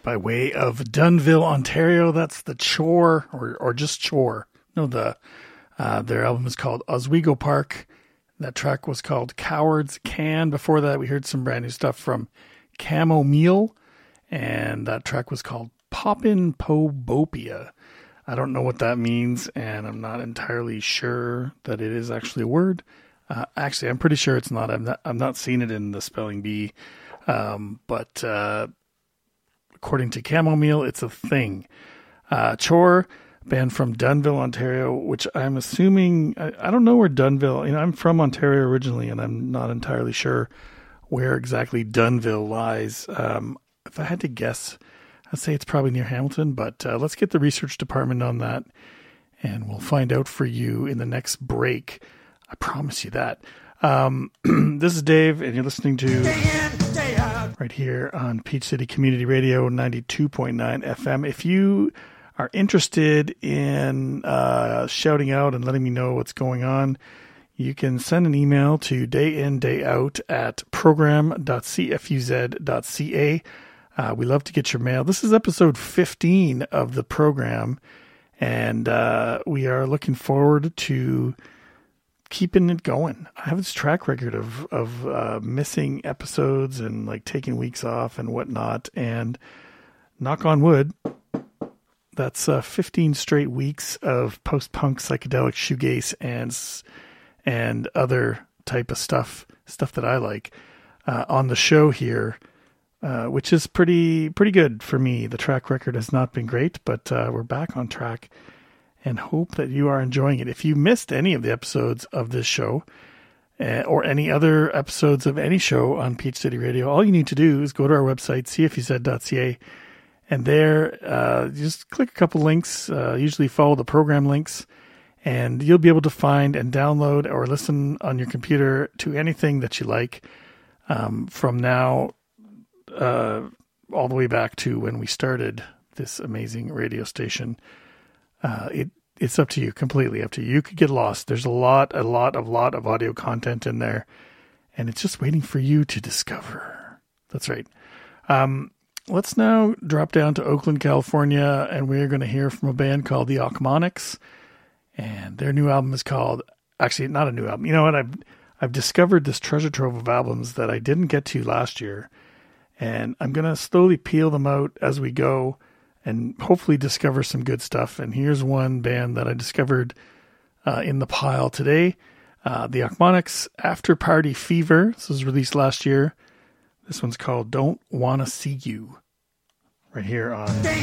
by way of Dunnville, Ontario. That's the Chore, or just Chore. No, their album is called Oswego Park. That track was called Cowards Can. Before that, we heard some brand new stuff from Camo Meal, and that track was called Poppin' Pobopia. I don't know what that means, and I'm not entirely sure that it is actually a word. Actually, I'm pretty sure it's not. I'm not seeing it in the spelling bee, but according to Camo Meal, it's a thing. Chore, band from Dunnville, Ontario, which I'm assuming, I don't know where Dunnville, I'm from Ontario originally, and I'm not entirely sure where exactly Dunnville lies. If I had to guess, I'd say it's probably near Hamilton, but let's get the research department on that, and we'll find out for you in the next break. I promise you that. This is Dave, and you're listening to right here on Peach City Community Radio 92.9 FM. If you are interested in shouting out and letting me know what's going on, you can send an email to dayindayout@program.cfuz.ca. We love to get your mail. This is episode 15 of the program, and we are looking forward to keeping it going. I have this track record of missing episodes and like taking weeks off and whatnot, and knock on wood, that's 15 straight weeks of post-punk, psychedelic, shoegaze, and other type of stuff that I like on the show here, which is pretty good for me. The track record has not been great, but we're back on track and hope that you are enjoying it. If you missed any of the episodes of this show or any other episodes of any show on Peach City Radio, all you need to do is go to our website, cfuz.ca, and there, just click a couple links, usually follow the program links, and you'll be able to find and download or listen on your computer to anything that you like from now all the way back to when we started this amazing radio station. It's up to you, completely up to you. You could get lost. There's a lot of audio content in there, and it's just waiting for you to discover. That's right. Let's now drop down to Oakland, California, and we're going to hear from a band called the Ochmoneks, and their new album is called, actually not a new album. You know what? I've discovered this treasure trove of albums that I didn't get to last year, and I'm going to slowly peel them out as we go and hopefully discover some good stuff. And here's one band that I discovered in the pile today, the Ochmoneks, After Party Fever. This was released last year. This one's called Don't Wanna See You, right here on